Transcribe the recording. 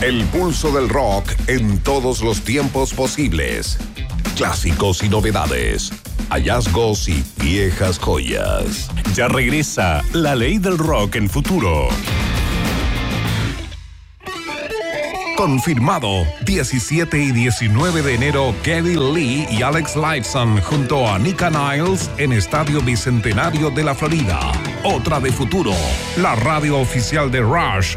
El pulso del rock en todos los tiempos posibles. Clásicos y novedades. Hallazgos y viejas joyas. Ya regresa La Ley del Rock en Futuro. Confirmado, 17 y 19 de enero, Geddy Lee y Alex Lifeson junto a Nika Niles en Estadio Bicentenario de la Florida. Otra de Futuro, la radio oficial de Rush